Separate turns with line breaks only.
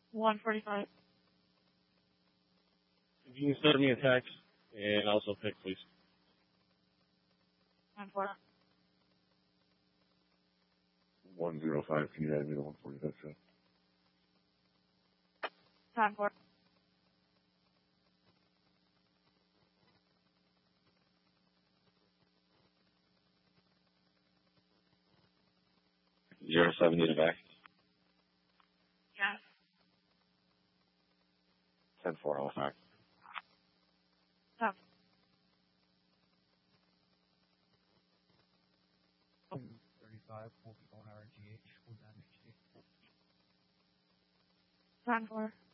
145.
If you can send me a text and also pick, please.
94.
105, can you add me the 145 show?
94.
Zero 7, need a back.
Yes.
10-4, all back.
Stop.
35, will be on RGH, full damage.
94.